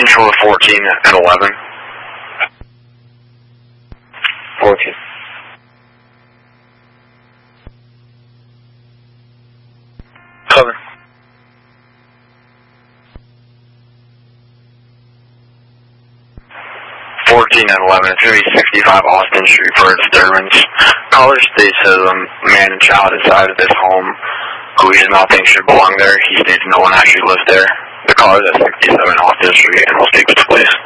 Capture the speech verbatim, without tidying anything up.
Control fourteen at eleven. fourteen. Cover. fourteen at eleven. It's going to be sixty-five Austin Street for a disturbance. Caller states says a man and child inside of this home who he does not think should belong there. He states no one actually lives there. The caller is at sixty-seven Austin Street, and we'll speak with the police.